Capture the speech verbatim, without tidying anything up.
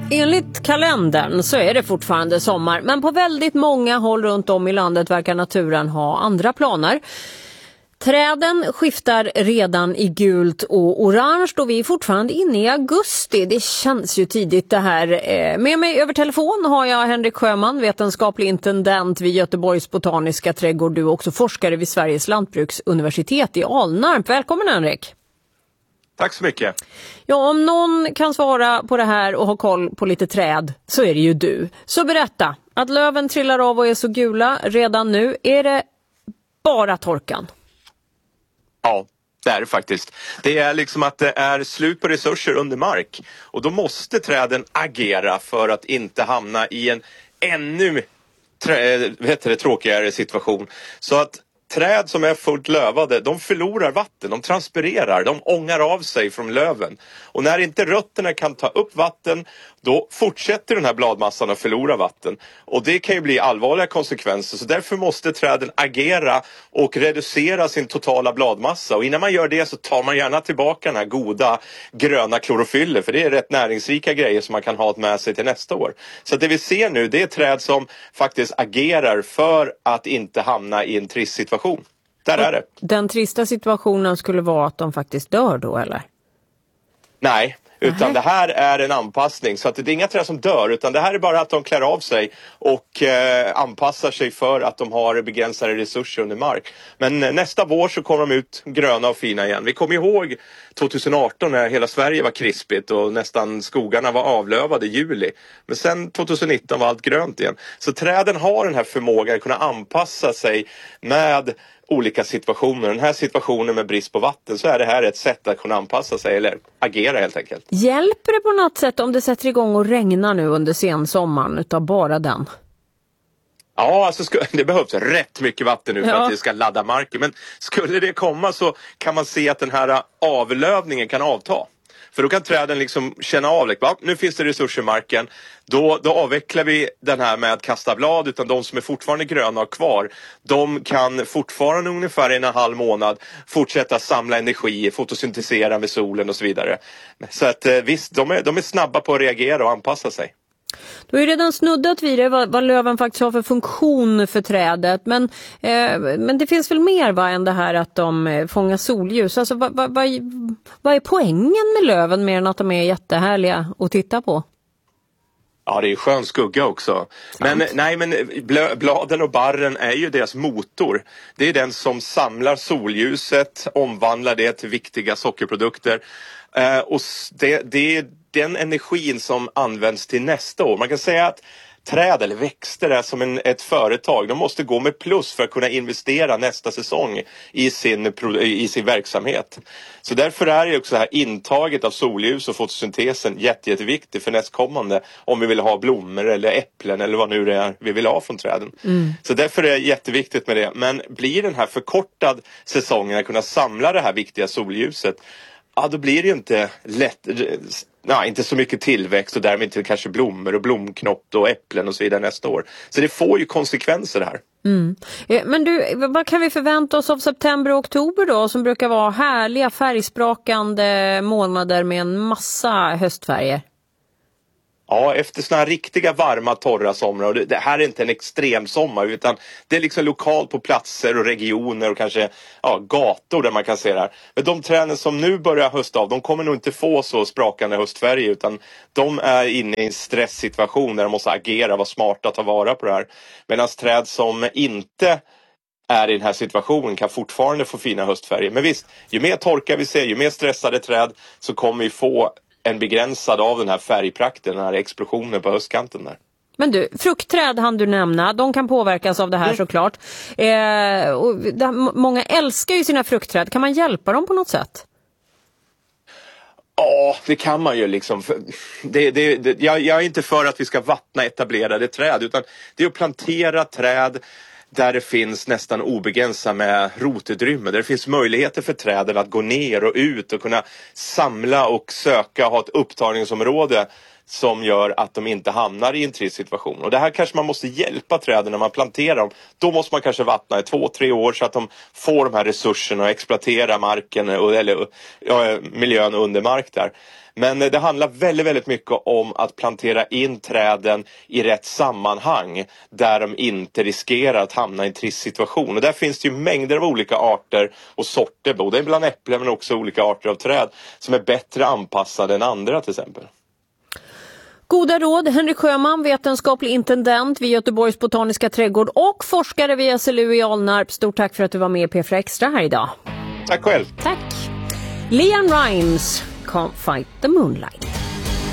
Enligt kalendern så är det fortfarande sommar, men på väldigt många håll runt om i landet verkar naturen ha andra planer. Träden skiftar redan i gult och orange då vi är fortfarande inne i augusti. Det känns ju tidigt det här. Med mig över telefon har jag Henrik Sjöman, vetenskaplig intendent vid Göteborgs botaniska trädgård. Du är också forskare vid Sveriges lantbruksuniversitet i Alnarp. Välkommen Henrik. Tack så mycket. Ja, om någon kan svara på det här och ha koll på lite träd så är det ju du. Så berätta, att löven trillar av och är så gula redan nu, är det bara torkan? Ja, det är det faktiskt. Det är liksom att det är slut på resurser under mark. Och då måste träden agera för att inte hamna i en ännu trä, vet det, tråkigare situation. Så att träd som är fullt lövade, de förlorar vatten, de transpirerar, de ångar av sig från löven. Och när inte rötterna kan ta upp vatten, då fortsätter den här bladmassan att förlora vatten. Och det kan ju bli allvarliga konsekvenser, så därför måste träden agera och reducera sin totala bladmassa. Och innan man gör det så tar man gärna tillbaka den här goda gröna klorofyller, för det är rätt näringsrika grejer som man kan ha med sig till nästa år. Så det vi ser nu, det är träd som faktiskt agerar för att inte hamna i en trist situation. Där är det. Den trista situationen skulle vara att de faktiskt dör då, eller? Nej, utan Aha. det här är en anpassning. Så att det är inga träd som dör, utan det här är bara att de klär av sig och eh, anpassar sig för att de har begränsade resurser under mark. Men eh, nästa vår så kommer de ut gröna och fina igen. Vi kommer ihåg tjugoarton när hela Sverige var krispigt och nästan skogarna var avlövade i juli. Men sen tjugonitton var allt grönt igen. Så träden har den här förmågan att kunna anpassa sig med olika situationer. Den här situationen med brist på vatten, så är det här ett sätt att kunna anpassa sig eller agera helt enkelt. Hjälper det på något sätt om det sätter igång och regnar nu under sensommaren utav bara den? Ja, alltså sku- det behövs rätt mycket vatten nu för Ja. att det ska ladda marken. Men skulle det komma så kan man se att den här avlövningen kan avta. För då kan träden liksom känna av, liksom, nu finns det resurser i marken. Då, då avvecklar vi den här med att kasta blad, utan de som är fortfarande gröna och kvar, de kan fortfarande ungefär en och en halv månad fortsätta samla energi, fotosyntisera med solen och så vidare. Så att visst, de är, de är snabba på att reagera och anpassa sig. Du har ju redan snuddat vid det, vad, vad löven faktiskt har för funktion för trädet. Men, eh, men det finns väl mer va, än det här att de fångar solljus. Alltså, vad, vad, vad, vad är poängen med löven mer än att de är jättehärliga att titta på? Ja, det är skön skugga också. Men nej, men blö, bladen och barren är ju deras motor. Det är den som samlar solljuset, omvandlar det till viktiga sockerprodukter. Eh, och det, det är den energin som används till nästa år. Man kan säga att träd eller växter är som en, ett företag. De måste gå med plus för att kunna investera nästa säsong i sin, i sin verksamhet. Så därför är det också det här intaget av solljus och fotosyntesen jätte, jätteviktigt för nästkommande, om vi vill ha blommor eller äpplen eller vad nu det är vi vill ha från träden. Mm. Så därför är det jätteviktigt med det. Men blir den här förkortad säsongen att kunna samla det här viktiga solljuset, ja, då blir det ju inte lätt, nej, inte så mycket tillväxt och därmed inte kanske blommor och blomknott och äpplen och så vidare nästa år. Så det får ju konsekvenser här. Mm. Men du, vad kan vi förvänta oss av september och oktober då, som brukar vara härliga färgsprakande månader med en massa höstfärger? Ja, efter såna här riktiga varma, torra somrar, och det, det här är inte en extrem sommar, utan det är liksom lokalt på platser och regioner och kanske ja, gator där man kan se det här. Men de träden som nu börjar hösta av, de kommer nog inte få så sprakande höstfärger, utan de är inne i en stresssituation där de måste agera, vara smarta, ta vara på det här. Medan träd som inte är i den här situationen kan fortfarande få fina höstfärger. Men visst, ju mer torka vi ser, ju mer stressade träd, så kommer vi få en begränsad av den här färgprakten, den här explosionen på höstkanten där. Men du, fruktträd hann du nämna, de kan påverkas av det här mm. såklart. Eh, och det, många älskar ju sina fruktträd, kan man hjälpa dem på något sätt? Ja, det kan man ju liksom. Det, det, det, jag, jag är inte för att vi ska vattna etablerade träd, utan det är att plantera träd där det finns nästan obegränsat med rotutrymme. Där det finns möjligheter för träden att gå ner och ut och kunna samla och söka och ha ett upptagningsområde som gör att de inte hamnar i en trist situation. Och det här kanske man måste hjälpa träden när man planterar dem. Då måste man kanske vattna i två, tre år så att de får de här resurserna och exploatera marken och, eller ja, miljön under mark där. Men det handlar väldigt, väldigt mycket om att plantera in träden i rätt sammanhang där de inte riskerar att hamna i en trist situation. Och där finns det ju mängder av olika arter och sorter, både bland äpplen men också olika arter av träd som är bättre anpassade än andra till exempel. Goda råd, Henrik Sjöman, vetenskaplig intendent vid Göteborgs botaniska trädgård och forskare vid S L U i Alnarp. Stort tack för att du var med i P fyra Extra här idag. Tack själv. Tack. LeAnn Rimes, Can't Fight the Moonlight.